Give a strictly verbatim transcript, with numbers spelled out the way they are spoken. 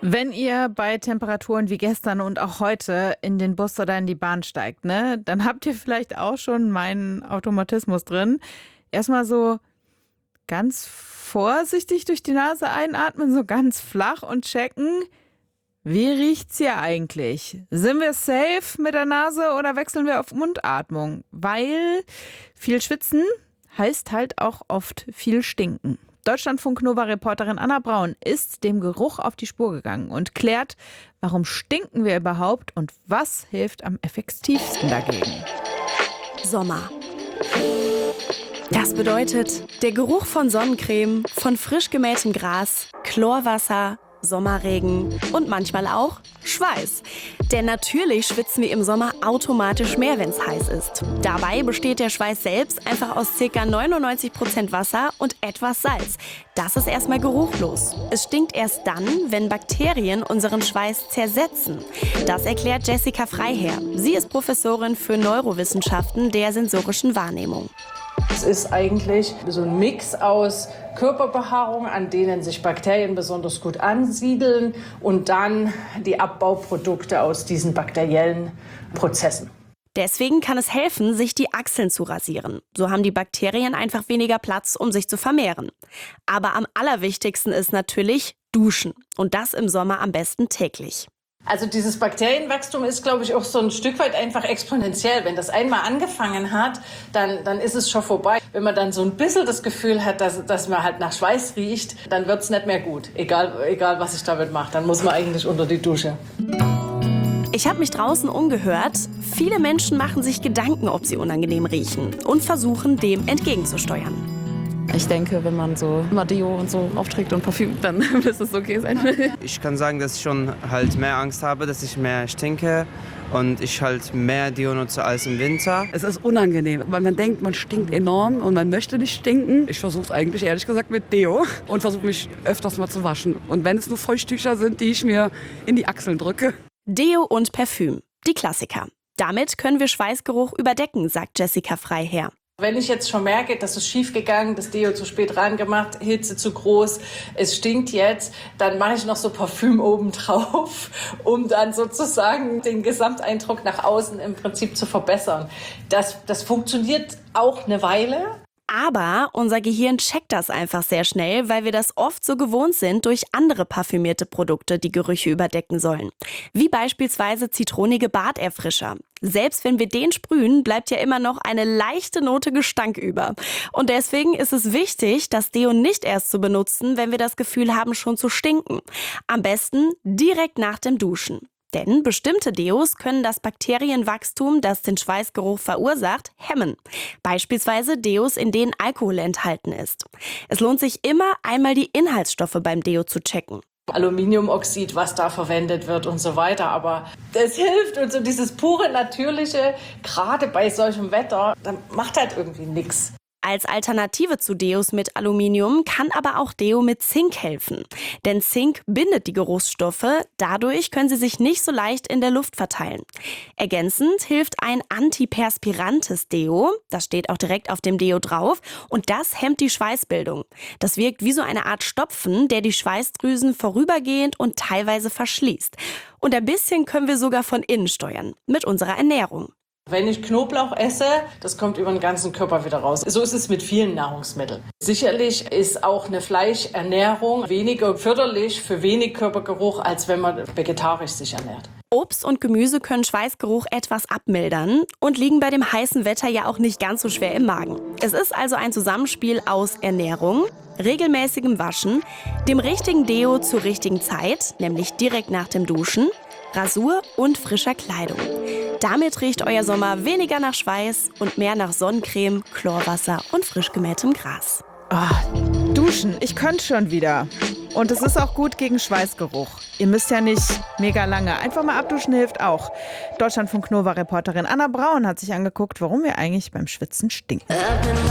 Wenn ihr bei Temperaturen wie gestern und auch heute in den Bus oder in die Bahn steigt, ne, dann habt ihr vielleicht auch schon meinen Automatismus drin. Erstmal so ganz vorsichtig durch die Nase einatmen, so ganz flach und checken, wie riecht's hier eigentlich? Sind wir safe mit der Nase oder wechseln wir auf Mundatmung? Weil viel schwitzen heißt halt auch oft viel stinken. Deutschlandfunk-Nova-Reporterin Anna Braun ist dem Geruch auf die Spur gegangen und klärt, warum stinken wir überhaupt und was hilft am effektivsten dagegen. Sommer. Das bedeutet der Geruch von Sonnencreme, von frisch gemähtem Gras, Chlorwasser, Sommerregen und manchmal auch Schweiß. Denn natürlich schwitzen wir im Sommer automatisch mehr, wenn es heiß ist. Dabei besteht der Schweiß selbst einfach aus ca. neunundneunzig Prozent Wasser und etwas Salz. Das ist erstmal geruchlos. Es stinkt erst dann, wenn Bakterien unseren Schweiß zersetzen. Das erklärt Jessica Freiherr. Sie ist Professorin für Neurowissenschaften der sensorischen Wahrnehmung. Es ist eigentlich so ein Mix aus Körperbehaarung, an denen sich Bakterien besonders gut ansiedeln, und dann die Abbauprodukte aus diesen bakteriellen Prozessen. Deswegen kann es helfen, sich die Achseln zu rasieren. So haben die Bakterien einfach weniger Platz, um sich zu vermehren. Aber am allerwichtigsten ist natürlich Duschen. Und das im Sommer am besten täglich. Also dieses Bakterienwachstum ist, glaube ich, auch so ein Stück weit einfach exponentiell. Wenn das einmal angefangen hat, dann, dann ist es schon vorbei. Wenn man dann so ein bisschen das Gefühl hat, dass, dass man halt nach Schweiß riecht, dann wird es nicht mehr gut. Egal, egal, was ich damit mache, dann muss man eigentlich unter die Dusche. Ich habe mich draußen umgehört. Viele Menschen machen sich Gedanken, ob sie unangenehm riechen und versuchen, dem entgegenzusteuern. Ich denke, wenn man so immer Deo und so aufträgt und Parfüm, dann müsste es okay sein. Ich kann sagen, dass ich schon halt mehr Angst habe, dass ich mehr stinke und ich halt mehr Deo nutze als im Winter. Es ist unangenehm, weil man denkt, man stinkt enorm und man möchte nicht stinken. Ich versuche es eigentlich ehrlich gesagt mit Deo und versuche mich öfters mal zu waschen. Und wenn es nur Feuchttücher sind, die ich mir in die Achseln drücke. Deo und Parfüm, die Klassiker. Damit können wir Schweißgeruch überdecken, sagt Jessica Freiherr. Wenn ich jetzt schon merke, das ist schief gegangen, das Deo zu spät rangemacht, Hitze zu groß, es stinkt jetzt, dann mache ich noch so Parfüm oben drauf, um dann sozusagen den Gesamteindruck nach außen im Prinzip zu verbessern. Das, das funktioniert auch eine Weile. Aber unser Gehirn checkt das einfach sehr schnell, weil wir das oft so gewohnt sind durch andere parfümierte Produkte, die Gerüche überdecken sollen. Wie beispielsweise zitronige Barterfrischer. Selbst wenn wir den sprühen, bleibt ja immer noch eine leichte Note Gestank über. Und deswegen ist es wichtig, das Deo nicht erst zu benutzen, wenn wir das Gefühl haben, schon zu stinken. Am besten direkt nach dem Duschen. Denn bestimmte Deos können das Bakterienwachstum, das den Schweißgeruch verursacht, hemmen. Beispielsweise Deos, in denen Alkohol enthalten ist. Es lohnt sich immer, einmal die Inhaltsstoffe beim Deo zu checken. Aluminiumoxid, was da verwendet wird und so weiter. Aber das hilft, und so dieses pure Natürliche, gerade bei solchem Wetter, dann macht halt irgendwie nichts. Als Alternative zu Deos mit Aluminium kann aber auch Deo mit Zink helfen. Denn Zink bindet die Geruchsstoffe, dadurch können sie sich nicht so leicht in der Luft verteilen. Ergänzend hilft ein antiperspirantes Deo, das steht auch direkt auf dem Deo drauf, und das hemmt die Schweißbildung. Das wirkt wie so eine Art Stopfen, der die Schweißdrüsen vorübergehend und teilweise verschließt. Und ein bisschen können wir sogar von innen steuern, mit unserer Ernährung. Wenn ich Knoblauch esse, das kommt über den ganzen Körper wieder raus. So ist es mit vielen Nahrungsmitteln. Sicherlich ist auch eine Fleischernährung weniger förderlich für wenig Körpergeruch, als wenn man vegetarisch sich ernährt. Obst und Gemüse können Schweißgeruch etwas abmildern und liegen bei dem heißen Wetter ja auch nicht ganz so schwer im Magen. Es ist also ein Zusammenspiel aus Ernährung, regelmäßigem Waschen, dem richtigen Deo zur richtigen Zeit, nämlich direkt nach dem Duschen, Rasur und frischer Kleidung. Damit riecht euer Sommer weniger nach Schweiß und mehr nach Sonnencreme, Chlorwasser und frisch gemähtem Gras. Oh, duschen, ich könnte schon wieder. Und es ist auch gut gegen Schweißgeruch. Ihr müsst ja nicht mega lange. Einfach mal abduschen hilft auch. Deutschlandfunk-Nova-Reporterin Anna Braun hat sich angeguckt, warum wir eigentlich beim Schwitzen stinken.